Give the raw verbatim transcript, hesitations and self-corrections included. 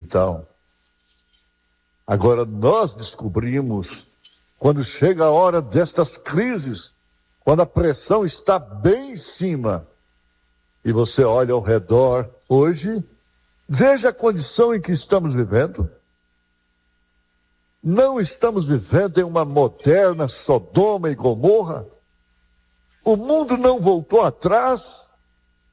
Então, agora nós descobrimos, quando chega a hora destas crises, quando a pressão está bem em cima, e você olha ao redor hoje, veja a condição em que estamos vivendo. Não estamos vivendo em uma moderna Sodoma e Gomorra. O mundo não voltou atrás.